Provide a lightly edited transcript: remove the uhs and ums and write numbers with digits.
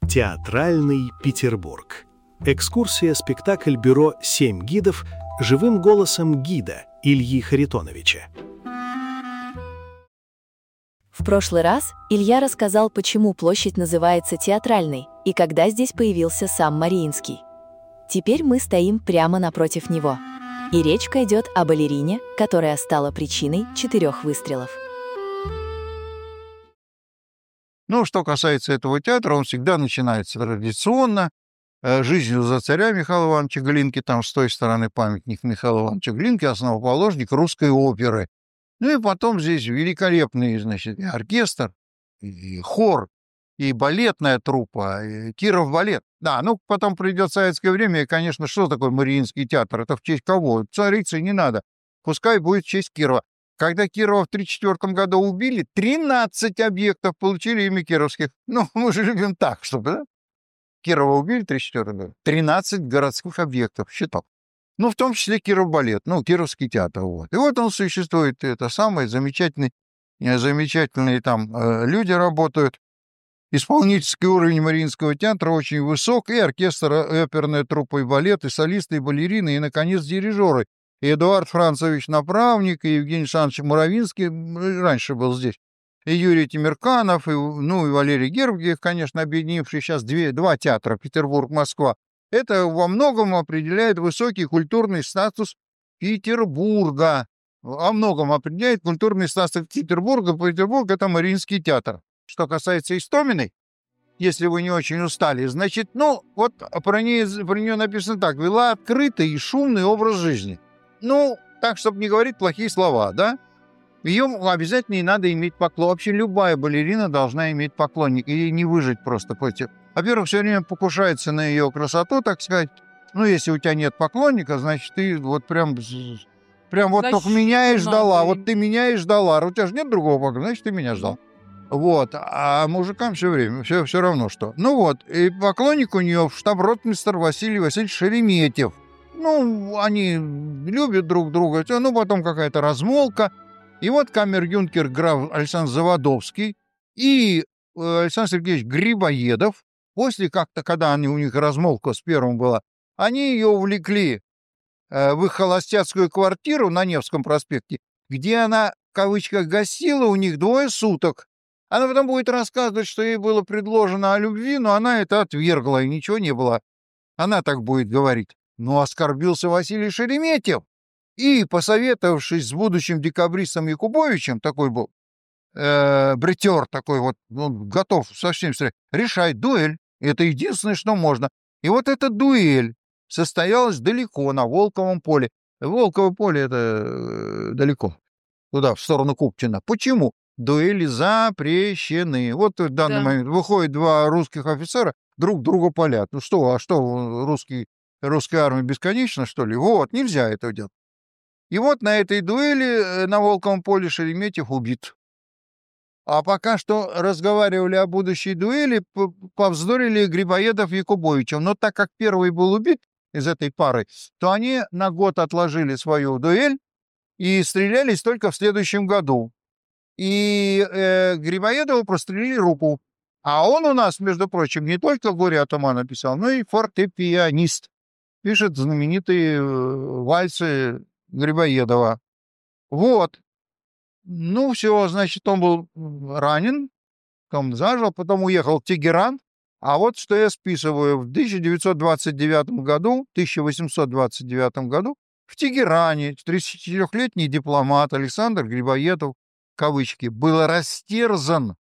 Театральный Петербург. Экскурсия-спектакль бюро «Семь гидов» живым голосом гида Ильи Харитоновича. В прошлый раз Илья рассказал, почему площадь называется Театральной и когда здесь появился сам Мариинский. Теперь мы стоим прямо напротив него. И речь идет о балерине, которая стала причиной 4 выстрелов. Что касается этого театра, он всегда начинается традиционно, жизнью за царя Михаила Ивановича Глинки, там с той стороны памятник Михаила Ивановича Глинки, основоположник русской оперы. И потом здесь великолепный, и оркестр, и хор, и балетная труппа, и Киров балет. Да, потом придет советское время, и, конечно, что такое Мариинский театр? Это в честь кого? Царицы не надо. Пускай будет в честь Кирова. Когда Кирова в 1934 году убили, 13 объектов получили имя кировских. Мы же любим так, чтобы, да? Кирова убили в 1934 году. 13 городских объектов, считал. В том числе Киров балет, Кировский театр. И вот он существует, это самый замечательный, замечательные там люди работают. Исполнительский уровень Мариинского театра очень высок, и оркестр, и оперная труппа, и балет, и солисты, и балерины, и, наконец, дирижеры. И Эдуард Францевич Направник, и Евгений Александрович Муравинский, раньше был здесь, и Юрий Тимирканов, и Валерий Гергиев, конечно, объединивший сейчас два театра, Петербург, Москва. Это во многом определяет высокий культурный статус Петербурга. Во многом определяет культурный статус Петербурга. Петербург — это Мариинский театр. Что касается Истоминой, если вы не очень устали, значит, про нее написано так: вела открытый и шумный образ жизни. Так, чтобы не говорить плохие слова, да? Ее обязательно и надо иметь поклон. Вообще любая балерина должна иметь поклонника, ей не выжить просто. Во-первых, все время покушается на ее красоту, так сказать. Если у тебя нет поклонника, значит, ты прям только меня и ждала. Вот ты меня и ждала. У тебя же нет другого поклонника, значит, ты меня ждал. А мужикам все время все равно что. И поклонник у нее штаб-ротмистр Василий Васильевич Шереметьев. Они любят друг друга, потом какая-то размолвка. И камер-юнкер граф Александр Заводовский и Александр Сергеевич Грибоедов, когда у них размолвка с первым была, они ее увлекли в их холостяцкую квартиру на Невском проспекте, где она, в кавычках, гостила у них 2 суток. Она потом будет рассказывать, что ей было предложено о любви, но она это отвергла, и ничего не было. Она так будет говорить. Оскорбился Василий Шереметьев. И, посоветовавшись с будущим декабристом Якубовичем, такой был, бритер такой готов совсем решать дуэль. Это единственное, что можно. И эта дуэль состоялась далеко, на Волковом поле. Волково поле — это далеко, туда, в сторону Купчино. Почему? Дуэли запрещены. В данный момент выходят 2 русских офицера, друг друга палят. Русская армия бесконечна, что ли? Нельзя этого делать. И на этой дуэли на Волковом поле Шереметьев убит. А пока что разговаривали о будущей дуэли, повздорили Грибоедов и Якубовичем. Но так как первый был убит из этой пары, то они на год отложили свою дуэль и стрелялись только в следующем году. И Грибоедову прострелили руку. А он у нас, между прочим, не только «Горе от ума» написал, но и фортепианист. Пишет знаменитые вальсы Грибоедова. Все, значит, он был ранен, потом зажил, потом уехал в Тегеран. А что я списываю: в 1829 году в Тегеране 34-летний дипломат Александр Грибоедов, кавычки, был растерзан